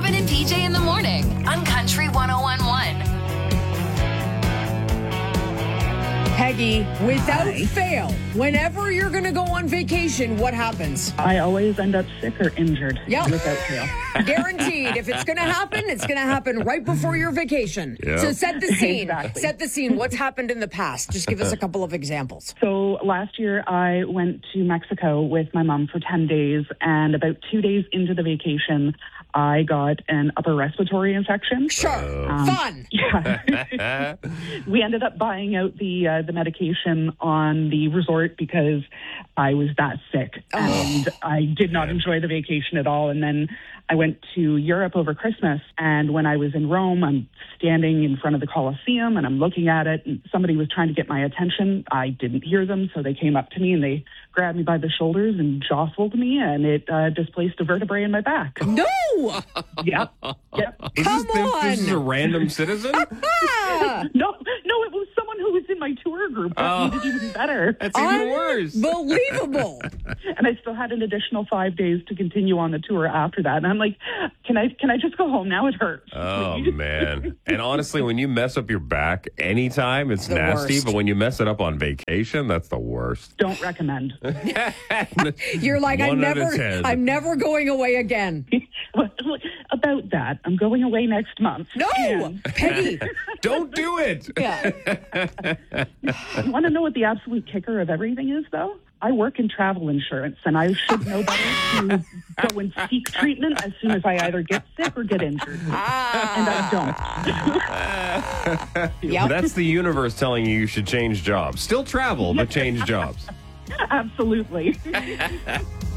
Robin and PJ in the morning on Country 101.1. Peggy, without fail, whenever you're going to go on vacation, what happens? I always end up sick or injured Yep. without fail. Guaranteed. If it's going to happen, it's going to happen right before your vacation. Yep. So set the scene. Exactly. Set the scene. What's happened in the past? Just give us a couple of examples. So last year I went to Mexico with my mom for 10 days, and about 2 days into the vacation, I got an upper respiratory infection. Sure. Fun. Yeah. We ended up buying out the medication on the resort because I was that sick, and I did not enjoy the vacation at all. And then I went to Europe over Christmas, and when I was in Rome, I'm standing in front of the Colosseum and I'm looking at it, and somebody was trying to get my attention. I didn't hear them, so they came up to me and they grabbed me by the shoulders and jostled me, and it displaced a vertebrae in my back. No. Yep. Come This is a on. random citizen? No, it was someone who was in my tour group. That made it even better. That's even worse. Unbelievable. And I still had an additional 5 days to continue on the tour after that. And I'm like, can I just go home now? It hurts. Oh, man. And honestly, when you mess up your back anytime, it's The nasty. worst. But when you mess it up on vacation, that's the worst. Don't recommend. You're like, 1 out of 10. I'm never going away again. About that, I'm going away next month. No, And Peggy. Don't do it. Yeah. you want to know what the absolute kicker of everything is, though? I work in travel insurance, and I should know better to go and seek treatment as soon as I either get sick or get injured. And I don't. Yep. That's the universe telling you should change jobs. Still travel, but change jobs. Absolutely.